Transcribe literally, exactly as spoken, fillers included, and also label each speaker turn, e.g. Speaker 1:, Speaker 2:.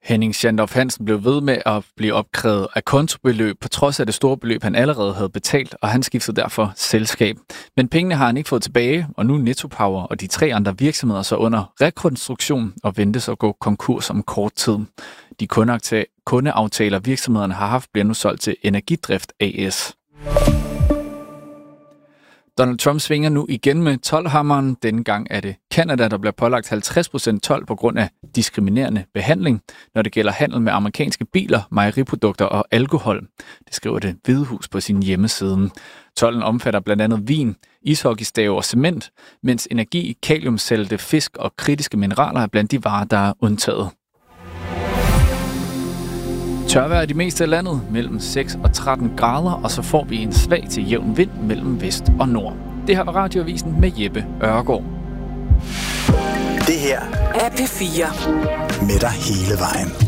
Speaker 1: Henning Schandorf Hansen blev ved med at blive opkrævet af kontobeløb, på trods af det store beløb, han allerede havde betalt, og han skiftede derfor selskab. Men pengene har han ikke fået tilbage, og nu er Netto Power og de tre andre virksomheder så under rekonstruktion og ventes at gå konkurs om kort tid. De kundeaftaler virksomhederne har haft, bliver nu solgt til Energidrift A S. Donald Trump svinger nu igen med toldhammeren. Denne gang er det Canada, der bliver pålagt halvtreds procent told på grund af diskriminerende behandling, når det gælder handel med amerikanske biler, mejeriprodukter og alkohol. Det skriver Det Hvide Hus på sin hjemmeside. Tolden omfatter blandt andet vin, ishockeystave og cement, mens energi, kaliumsalte, fisk og kritiske mineraler er blandt de varer, der er undtaget. Tørvejr i det meste af landet mellem seks og tretten grader, og så får vi en svag til jævn vind mellem vest og nord. Det her var Radioavisen med Jeppe Ørgaard.
Speaker 2: Det her er P fire. Med dig hele vejen.